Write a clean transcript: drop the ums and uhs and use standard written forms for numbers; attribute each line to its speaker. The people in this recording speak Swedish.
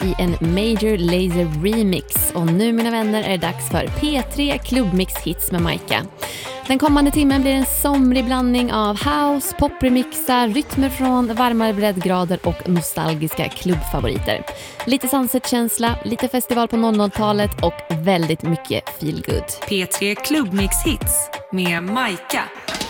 Speaker 1: i en Major Lazer remix. Och nu mina vänner är det dags för P3 Klubbmix Hits med Majka. Den kommande timmen blir en somrig blandning av house, popremixar, rytmer från varmare breddgrader och nostalgiska klubbfavoriter. Lite sunset-känsla, lite festival på 00-talet och väldigt mycket feel good.
Speaker 2: P3 Klubbmix Hits med Majka.